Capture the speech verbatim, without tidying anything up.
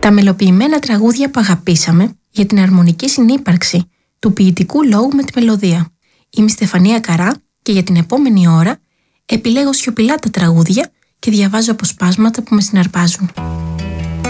Τα μελοποιημένα τραγούδια που αγαπήσαμε για την αρμονική συνύπαρξη του ποιητικού λόγου με τη μελωδία. Είμαι η Στεφανία Καρά και για την επόμενη ώρα επιλέγω σιωπηλά τα τραγούδια και διαβάζω αποσπάσματα που με συναρπάζουν.